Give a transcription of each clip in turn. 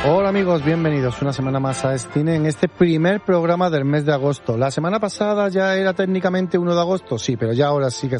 Hola amigos, bienvenidos una semana más a Cine en este primer programa del mes de agosto. La semana pasada ya era técnicamente 1 de agosto, sí, pero ya ahora sí que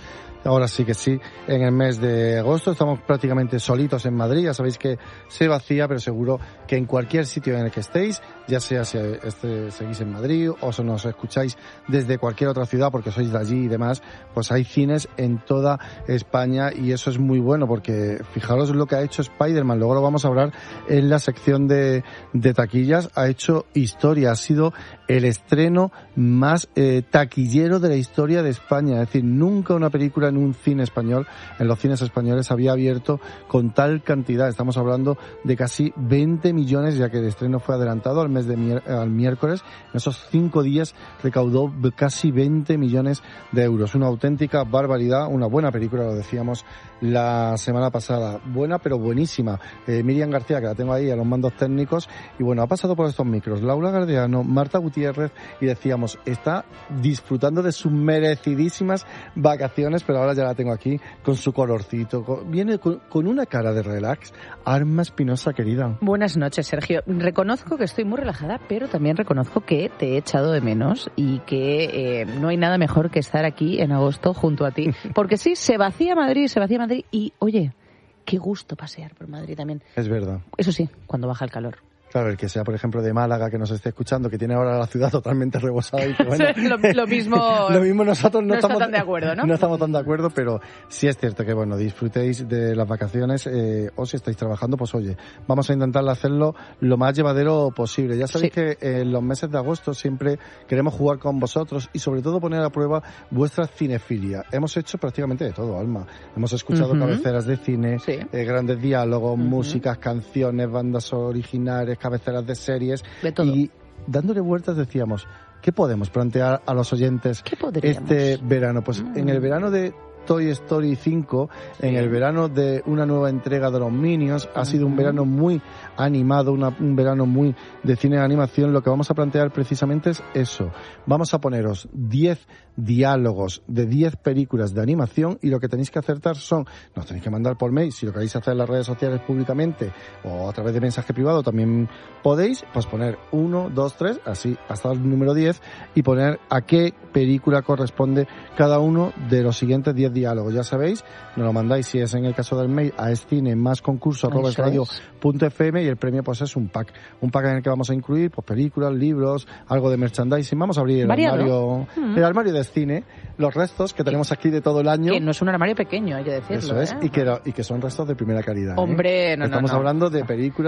sí, en el mes de agosto estamos prácticamente solitos en Madrid. Ya sabéis que se vacía, pero seguro que en cualquier sitio en el que estéis, ya sea si seguís en Madrid o nos escucháis desde cualquier otra ciudad porque sois de allí y demás, pues hay cines en toda España y eso es muy bueno porque fijaros lo que ha hecho Spider-Man, luego lo vamos a hablar en la sección de taquillas. Ha hecho historia, ha sido el estreno más taquillero de la historia de España, es decir, nunca una película en un cine español, en los cines españoles, había abierto con tal cantidad. Estamos hablando de casi 20 millones, ya que el estreno fue adelantado al miércoles. En esos 5 días recaudó casi 20 millones de euros. Una auténtica barbaridad, una buena película, lo decíamos la semana pasada. Buena, pero buenísima. Miriam García, que la tengo ahí a los mandos técnicos, y bueno, ha pasado por estos micros Laura Gardeano, Marta Gutiérrez, y decíamos, está disfrutando de sus merecidísimas vacaciones, pero ahora ya la tengo aquí con su colorcito. Viene con una cara de relax. Arma Espinosa, querida. Buenas noches, Sergio. Reconozco que estoy muy relajada, pero también reconozco que te he echado de menos y que no hay nada mejor que estar aquí en agosto junto a ti. Porque sí, se vacía Madrid y, oye, qué gusto pasear por Madrid también. Es verdad. Eso sí, cuando baja el calor. Claro, el que sea, por ejemplo, de Málaga, que nos esté escuchando, que tiene ahora la ciudad totalmente rebosada y que, bueno, lo mismo nosotros no estamos tan de acuerdo, ¿no? No estamos tan de acuerdo, pero sí es cierto que, bueno, disfrutéis de las vacaciones, o si estáis trabajando, pues oye, vamos a intentar hacerlo lo más llevadero posible. Ya sabéis que en los meses de agosto siempre queremos jugar con vosotros y sobre todo poner a prueba vuestra cinefilia. Hemos hecho prácticamente de todo, Alma. Hemos escuchado cabeceras de cine, grandes diálogos, músicas, canciones, bandas originales, cabeceras de series, de todo. Y dándole vueltas decíamos, ¿qué podemos plantear a los oyentes este verano? Pues en el verano de Toy Story 5, en el verano de una nueva entrega de los Minions, ha sido un verano muy animado, un verano muy de cine de animación. Lo que vamos a plantear precisamente es eso. Vamos a poneros 10 diálogos de 10 películas de animación y lo que tenéis que acertar nos tenéis que mandar por mail, si lo queréis hacer en las redes sociales públicamente o a través de mensaje privado también podéis, pues poner 1, 2, 3, así hasta el número 10 y poner a qué película corresponde cada uno de los siguientes 10 diálogos. Ya sabéis, nos lo mandáis, si es en el caso del mail, a escine+concurso@radio.fm y el premio pues es un pack en el que vamos a incluir pues películas, libros, algo de merchandising. Vamos a abrir el armario de cine, los restos que tenemos aquí de todo el año. Que no es un armario pequeño, hay que decirlo. Eso es, y que son restos de primera calidad. Hombre, Estamos hablando de películas